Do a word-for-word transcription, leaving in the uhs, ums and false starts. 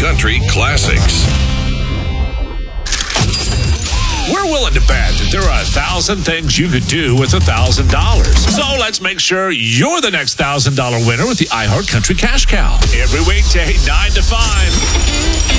Country Classics. We're willing to bet that there are a thousand things you could do with a thousand dollars. So let's make sure you're the next thousand dollar winner with the iHeart Country Cash Cow. Every weekday, nine to five.